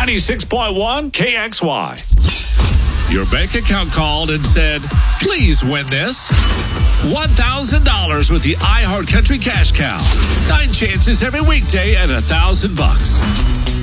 96.1 KXY. Your bank account called and said, please win this. $1,000 with the iHeart Country Cash Cow. 9 chances every weekday at $1,000.